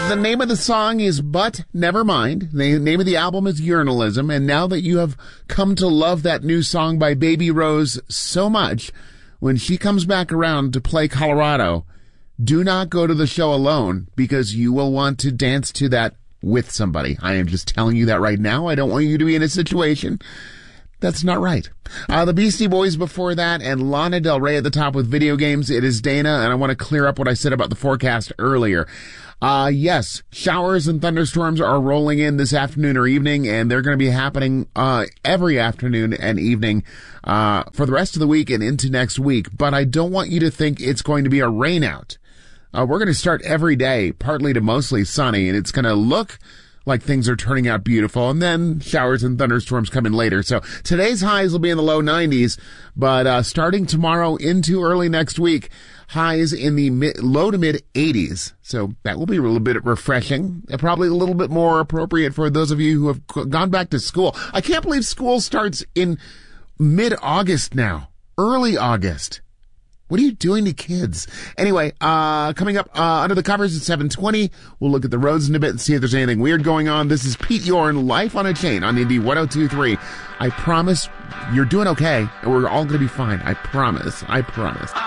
The name of the song is But Never Mind. The name of the album is Urinalism. And now that you have come to love that new song by Baby Rose so much, when she comes back around to play Colorado, do not go to the show alone, because you will want to dance to that with somebody. I am just telling you that right now. I don't want you to be in a situation that's not right. The Beastie Boys before that, and Lana Del Rey at the top with Video Games. It is Dana, and I want to clear up what I said about the forecast earlier. Yes, showers and thunderstorms are rolling in this afternoon or evening, and they're going to be happening every afternoon and evening for the rest of the week and into next week. But I don't want you to think it's going to be a rain out. We're going to start every day partly to mostly sunny, and it's going to look like things are turning out beautiful, and then showers and thunderstorms come in later. So today's highs will be in the low 90s, but starting tomorrow into early next week, highs in the low to mid 80s. So that will be a little bit refreshing, and probably a little bit more appropriate for those of you who have gone back to school. I can't believe school starts in mid-August now, early August. What are you doing to kids? Anyway, coming up under the covers at 7:20, we'll look at the roads in a bit and see if there's anything weird going on. This is Pete Yorn, Life on a Chain on Indy 102.3. I promise you're doing okay, and we're all going to be fine. I promise.